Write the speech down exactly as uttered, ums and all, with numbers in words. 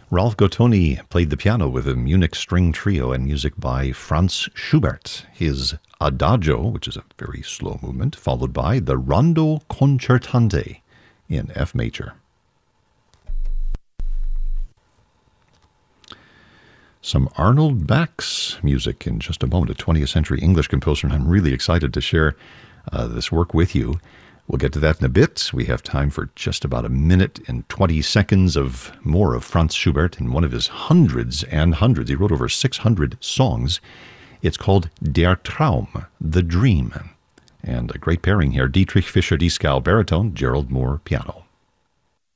Ralph Gottoni played the piano with a Munich string trio and music by Franz Schubert. His Adagio, which is a very slow movement, followed by the Rondo Concertante in F major. Some Arnold Bax music in just a moment, a twentieth century English composer, and I'm really excited to share uh, this work with you. We'll get to that in a bit. We have time for just about a minute and twenty seconds of more of Franz Schubert in one of his hundreds and hundreds. He wrote over six hundred songs. It's called Der Traum, The Dream. And a great pairing here, Dietrich Fischer-Dieskau, baritone, Gerald Moore, piano.